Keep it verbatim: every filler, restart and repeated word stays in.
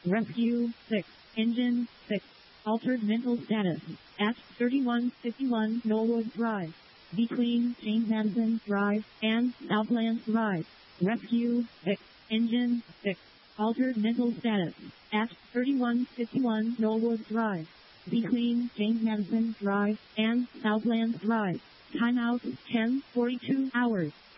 Rescue six. Engine six. Altered mental status at thirty-one fifty-one Knollwood Drive, between James Madison Drive and Southland Drive. Rescue six. Engine six. Altered mental status at thirty-one fifty-one Knollwood Drive, between James Madison Drive and Southland Drive. Timeout ten forty-two hours.